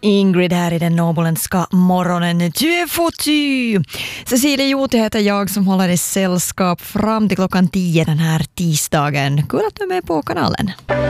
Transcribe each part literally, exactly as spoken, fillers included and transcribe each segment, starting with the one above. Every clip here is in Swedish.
Ingrid här i den noboländska morgonen. Du är foty! Cecilia Joti heter jag som håller i sällskap fram till klockan tio den här tisdagen. Kul att du är med på kanalen.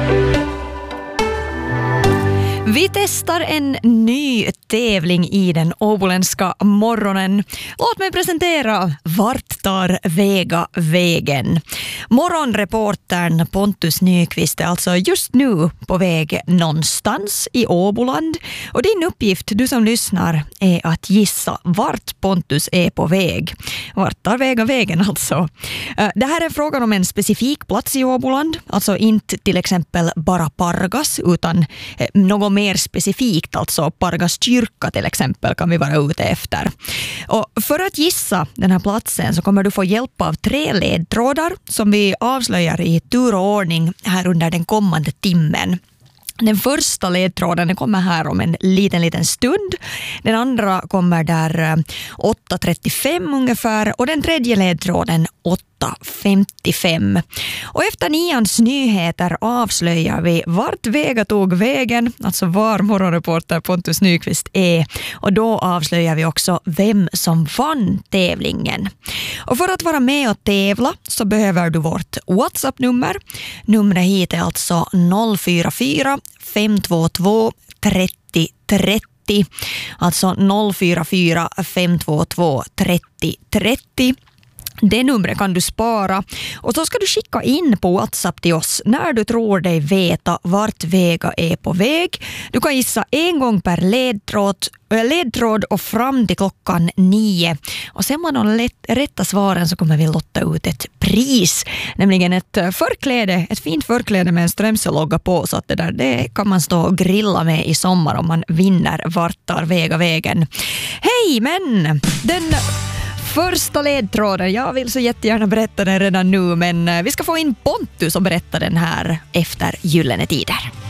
Vi testar en ny tävling i den åboländska morgonen. Låt mig presentera Vart tar Vega vägen? Morgonreportern Pontus Nyqvist är alltså just nu på väg någonstans i Åboland. Och din uppgift, du som lyssnar, är att gissa vart Pontus är på väg. Vart tar Vega vägen alltså? Det här är frågan om en specifik plats i Åboland. Alltså inte till exempel bara Pargas utan något mer specifikt, alltså Pargas kyrka till exempel kan vi vara ute efter. Och för att gissa den här platsen så kommer du få hjälp av tre ledtrådar som vi avslöjar i tur och ordning här under den kommande timmen. Den första ledtråden kommer här om en liten liten stund. Den andra kommer där åtta trettiofem ungefär och den tredje ledtråden åtta femtiofem. Och efter nians nyheter avslöjar vi vart Vega tog vägen, alltså var morgonreporter Pontus Nyqvist är. Och då avslöjar vi också vem som vann tävlingen. Och för att vara med och tävla så behöver du vårt WhatsApp-nummer. Numret hit är alltså noll fyra fyra fem två två trettio trettio. Alltså noll fyra fyra fem två två trettio trettio. Det numret kan du spara och så ska du skicka in på WhatsApp till oss när du tror dig veta vart Vega är på väg. Du kan gissa en gång per ledtråd, ledtråd och fram till klockan nio. Och sen med de lätt, rätta svaren så kommer vi lotta ut ett pris. Nämligen ett förkläde, ett fint förkläde med en strömselogga på, så att det där det kan man stå och grilla med i sommar om man vinner vart tar Vega vägen. Hej, men den första ledtråden, jag vill så jättegärna berätta den redan nu, men vi ska få in Pontus och berätta den här efter Gyllene Tider.